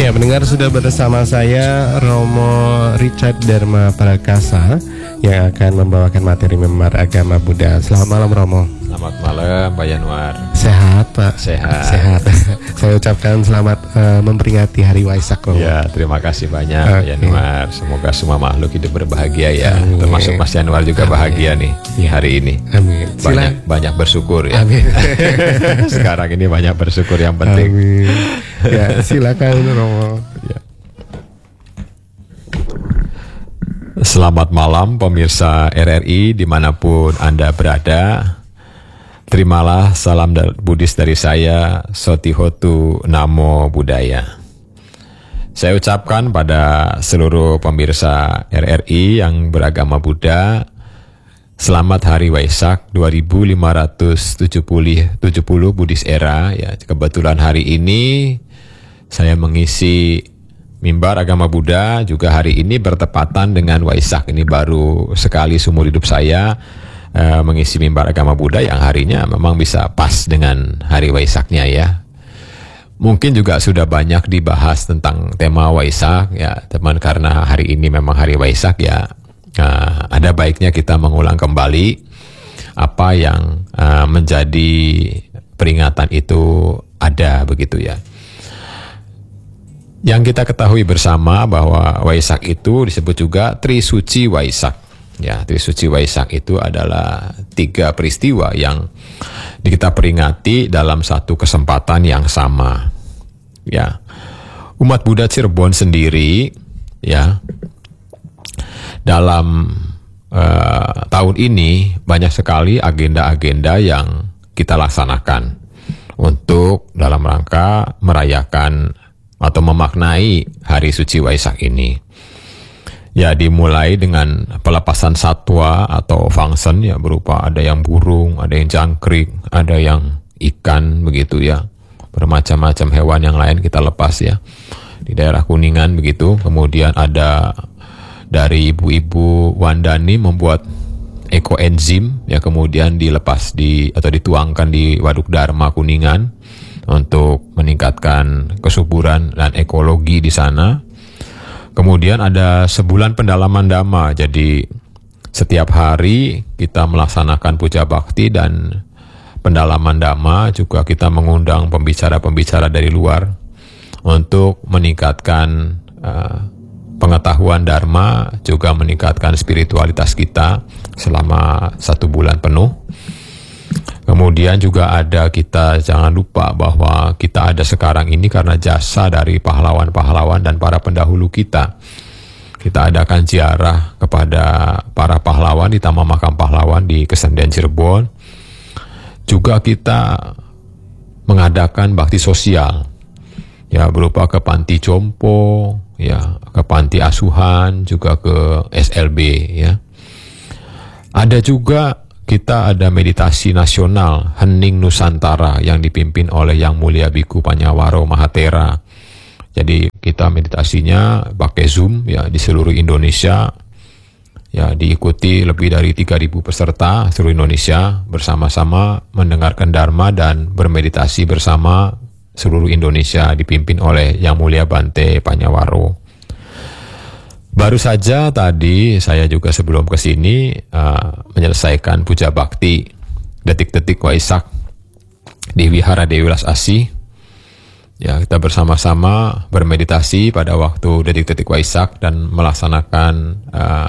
Ya, mendengar sudah bersama saya Romo Richard Dharma Prakasa yang akan membawakan materi memar agama Buddha. Selamat malam Romo. Selamat malam Pak Yanuar. Sehat Pak? Sehat. Saya ucapkan selamat memperingati Hari Waisak Romo. Ya, terima kasih banyak Pak Yanuar. Semoga semua makhluk hidup berbahagia ya. Amin. Termasuk Mas Yanuar juga bahagia nih hari ini. Amin. Banyak bersyukur ya. Amin. Sekarang ini banyak bersyukur yang penting. Amin. Ya, silakan Romo. Ya. Selamat malam pemirsa RRI dimanapun Anda berada. Terimalah salam Buddhis dari saya, Sotihotu Namo Buddhaya. Saya ucapkan pada seluruh pemirsa RRI yang beragama Buddha, selamat Hari Waisak 2570 Buddhis Era. Ya, kebetulan hari ini saya mengisi mimbar agama Buddha juga hari ini bertepatan dengan Waisak. Ini baru sekali seumur hidup saya mengisi mimbar agama Buddha yang harinya memang bisa pas dengan hari Waisaknya ya. Mungkin juga sudah banyak dibahas tentang tema Waisak ya teman, karena hari ini memang hari Waisak ya. Ada baiknya kita mengulang kembali apa yang menjadi peringatan itu ada begitu ya. Yang kita ketahui bersama bahwa Waisak itu disebut juga Trisuci Waisak. Ya, Trisuci Waisak itu adalah 3 peristiwa yang kita peringati dalam satu kesempatan yang sama. Ya, umat Buddha Cirebon sendiri, ya, dalam tahun ini banyak sekali agenda-agenda yang kita laksanakan untuk dalam rangka merayakan atau memaknai Hari Suci Waisak ini. Ya, dimulai dengan pelepasan satwa atau fangsen ya, berupa ada yang burung, ada yang jangkrik, ada yang ikan begitu ya. Bermacam-macam hewan yang lain kita lepas ya di daerah Kuningan begitu. Kemudian ada dari ibu-ibu Wandani membuat ekoenzim ya, kemudian dilepas atau dituangkan di Waduk Dharma Kuningan untuk meningkatkan kesuburan dan ekologi di sana. Kemudian ada sebulan pendalaman Dhamma, jadi setiap hari kita melaksanakan puja bakti dan pendalaman Dhamma, juga kita mengundang pembicara-pembicara dari luar untuk meningkatkan pengetahuan Dharma, juga meningkatkan spiritualitas kita selama 1 bulan penuh. Kemudian juga ada, kita jangan lupa bahwa kita ada sekarang ini karena jasa dari pahlawan-pahlawan dan para pendahulu kita. Kita adakan ziarah kepada para pahlawan di Taman Makam Pahlawan di Kesenian Cirebon. Juga kita mengadakan bakti sosial, ya, berupa ke panti jompo, ya, ke panti asuhan, juga ke SLB, ya. Ada juga kita ada meditasi nasional Hening Nusantara yang dipimpin oleh Yang Mulia Biku Panyawaro Mahatera. Jadi kita meditasinya pakai Zoom ya di seluruh Indonesia. Ya, diikuti lebih dari 3.000 peserta seluruh Indonesia, bersama-sama mendengarkan Dharma dan bermeditasi bersama seluruh Indonesia dipimpin oleh Yang Mulia Bante Panyawaro. Baru saja tadi saya juga sebelum ke sini menyelesaikan puja bakti detik-detik Waisak di Wihara Dewi Welas Asih. Ya, kita bersama-sama bermeditasi pada waktu detik-detik Waisak dan melaksanakan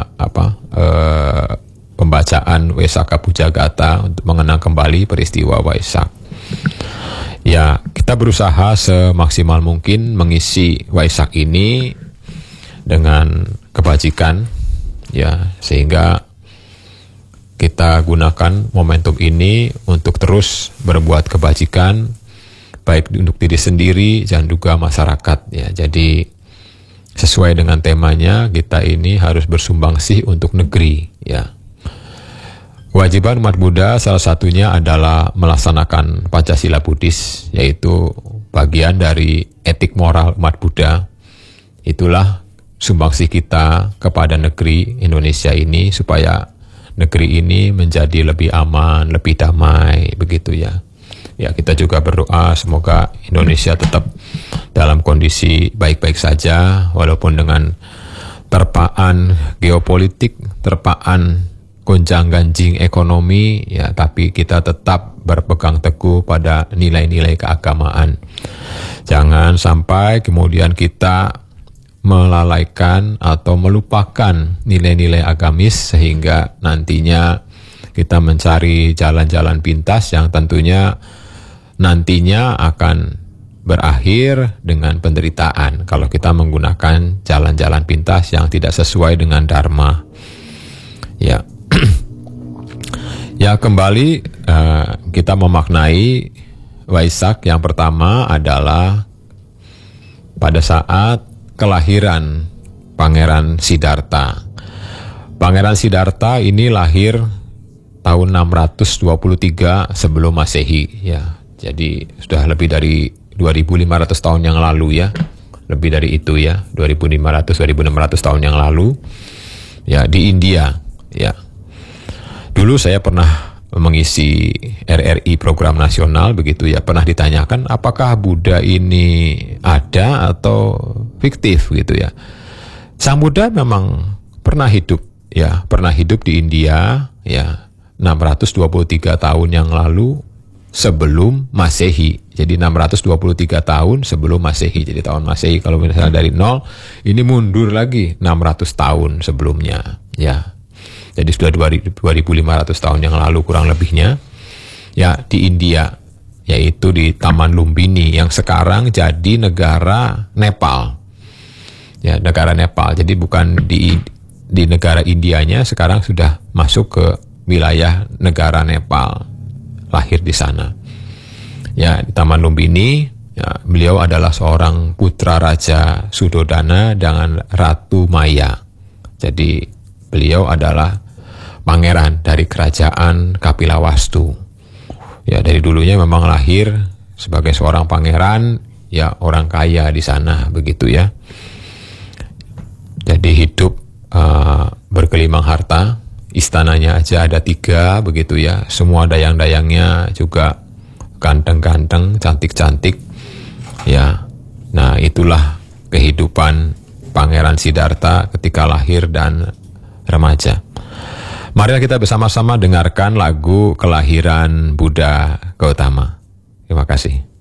pembacaan Waisaka Puja Gata untuk mengenang kembali peristiwa Waisak. Ya, kita berusaha semaksimal mungkin mengisi Waisak ini dengan kebajikan ya, sehingga kita gunakan momentum ini untuk terus berbuat kebajikan baik untuk diri sendiri dan juga masyarakat ya. Jadi sesuai dengan temanya, kita ini harus bersumbangsi untuk negeri ya. Kewajiban umat Buddha salah satunya adalah melaksanakan Pancasila Buddhis, yaitu bagian dari etik moral umat Buddha. Itulah sumbangsi kita kepada negeri Indonesia ini, supaya negeri ini menjadi lebih aman, lebih damai begitu ya. Ya, kita juga berdoa semoga Indonesia tetap dalam kondisi baik-baik saja, walaupun dengan terpaan geopolitik, terpaan gonjang-ganjing ekonomi, ya, tapi kita tetap berpegang teguh pada nilai-nilai keagamaan. Jangan sampai kemudian kita melalaikan atau melupakan nilai-nilai agamis sehingga nantinya kita mencari jalan-jalan pintas yang tentunya nantinya akan berakhir dengan penderitaan kalau kita menggunakan jalan-jalan pintas yang tidak sesuai dengan dharma. Ya, ya, kembali kita memaknai Waisak yang pertama adalah pada saat kelahiran Pangeran Siddhartha. Pangeran Siddhartha ini lahir tahun 623 sebelum Masehi, ya. Jadi sudah lebih dari 2.500 tahun yang lalu, ya. Lebih dari itu, ya. 2.500-2.600 tahun yang lalu, ya, di India, ya. Dulu saya pernah mengisi RRI program nasional, begitu ya, pernah ditanyakan apakah Buddha ini ada atau fiktif, gitu ya. Sang Buddha memang pernah hidup, ya, pernah hidup di India, ya, 623 tahun yang lalu sebelum Masehi. Jadi 623 tahun sebelum Masehi. Jadi tahun Masehi kalau misalnya dari 0, ini mundur lagi 600 tahun sebelumnya, ya. Jadi sudah 2.500 tahun yang lalu kurang lebihnya, ya, di India, yaitu di Taman Lumbini yang sekarang jadi negara Nepal, ya, negara Nepal. Jadi bukan di negara Indianya, sekarang sudah masuk ke wilayah negara Nepal, lahir di sana, ya, di Taman Lumbini. Ya, beliau adalah seorang putra Raja Sudodana dengan Ratu Maya. Jadi beliau adalah pangeran dari kerajaan Kapilawastu. Ya, dari dulunya memang lahir sebagai seorang pangeran, ya, orang kaya di sana, begitu ya. Jadi hidup bergelimang harta, istananya aja ada 3, begitu ya. Semua dayang-dayangnya juga ganteng-ganteng, cantik-cantik, ya. Nah, itulah kehidupan Pangeran Siddhartha ketika lahir dan remaja. Marilah kita bersama-sama dengarkan lagu kelahiran Buddha Gautama. Terima kasih.